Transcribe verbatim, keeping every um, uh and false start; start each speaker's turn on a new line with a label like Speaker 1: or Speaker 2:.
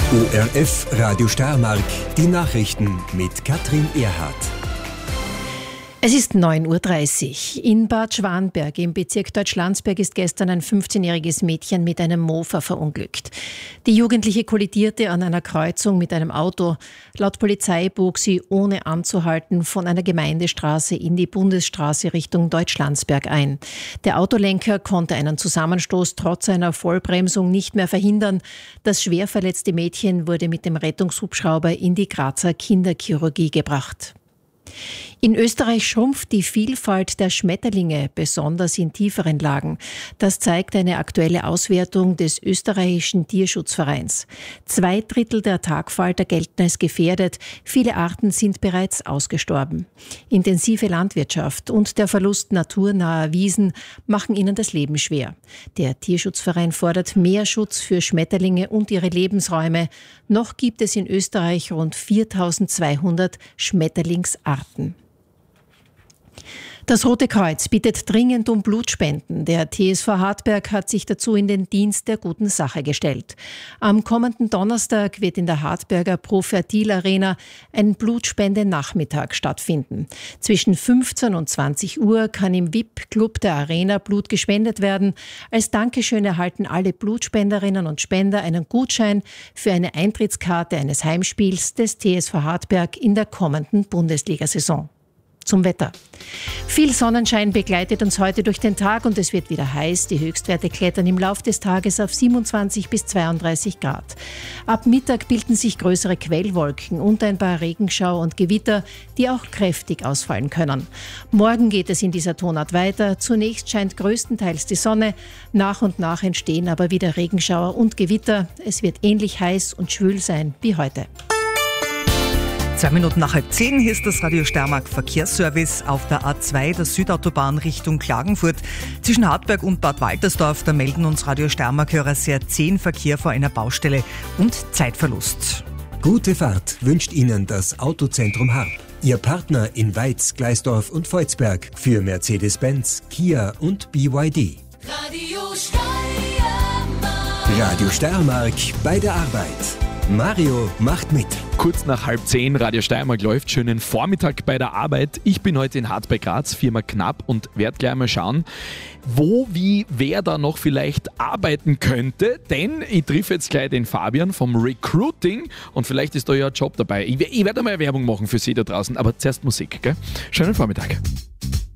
Speaker 1: O R F Radio Steiermark, die Nachrichten mit Katrin Erhardt.
Speaker 2: Es ist neun Uhr dreißig. In Bad Schwanberg im Bezirk Deutschlandsberg ist gestern ein fünfzehnjähriges Mädchen mit einem Mofa verunglückt. Die Jugendliche kollidierte an einer Kreuzung mit einem Auto. Laut Polizei bog sie ohne anzuhalten von einer Gemeindestraße in die Bundesstraße Richtung Deutschlandsberg ein. Der Autolenker konnte einen Zusammenstoß trotz einer Vollbremsung nicht mehr verhindern. Das schwer verletzte Mädchen wurde mit dem Rettungshubschrauber in die Grazer Kinderchirurgie gebracht. In Österreich schrumpft die Vielfalt der Schmetterlinge, besonders in tieferen Lagen. Das zeigt eine aktuelle Auswertung des österreichischen Tierschutzvereins. Zwei Drittel der Tagfalter gelten als gefährdet. Viele Arten sind bereits ausgestorben. Intensive Landwirtschaft und der Verlust naturnaher Wiesen machen ihnen das Leben schwer. Der Tierschutzverein fordert mehr Schutz für Schmetterlinge und ihre Lebensräume. Noch gibt es in Österreich rund viertausendzweihundert Schmetterlingsarten. Das Rote Kreuz bittet dringend um Blutspenden. Der T S V Hartberg hat sich dazu in den Dienst der guten Sache gestellt. Am kommenden Donnerstag wird in der Hartberger Pro-Fertil Arena ein Blutspendenachmittag stattfinden. Zwischen fünfzehn und zwanzig Uhr kann im V I P-Club der Arena Blut gespendet werden. Als Dankeschön erhalten alle Blutspenderinnen und Spender einen Gutschein für eine Eintrittskarte eines Heimspiels des T S V Hartberg in der kommenden Bundesliga-Saison. Zum Wetter. Viel Sonnenschein begleitet uns heute durch den Tag und es wird wieder heiß. Die Höchstwerte klettern im Laufe des Tages auf siebenundzwanzig bis zweiunddreißig Grad. Ab Mittag bilden sich größere Quellwolken und ein paar Regenschauer und Gewitter, die auch kräftig ausfallen können. Morgen geht es in dieser Tonart weiter. Zunächst scheint größtenteils die Sonne. Nach und nach entstehen aber wieder Regenschauer und Gewitter. Es wird ähnlich heiß und schwül sein wie heute.
Speaker 3: Zwei Minuten nach halb zehn, hier ist das Radio Steiermark Verkehrsservice auf der A zwei, der Südautobahn Richtung Klagenfurt. Zwischen Hartberg und Bad Waltersdorf, da melden uns Radio Steiermark-Hörer sehr zähen Verkehr vor einer Baustelle und Zeitverlust.
Speaker 1: Gute Fahrt wünscht Ihnen das Autozentrum Harp. Ihr Partner in Weiz, Gleisdorf und Volzberg für Mercedes-Benz, Kia und B Y D.
Speaker 4: Radio Steiermark.
Speaker 1: Radio Steiermark bei der Arbeit. Mario macht mit.
Speaker 5: Kurz nach halb zehn, Radio Steiermark läuft. Schönen Vormittag bei der Arbeit. Ich bin heute in Hart bei Graz, Firma Knapp, und werde gleich mal schauen, wo, wie, wer da noch vielleicht arbeiten könnte. Denn ich treffe jetzt gleich den Fabian vom Recruiting und vielleicht ist da ja ein Job dabei. Ich, ich werde mal Werbung machen für Sie da draußen, aber zuerst Musik, gell? Schönen Vormittag.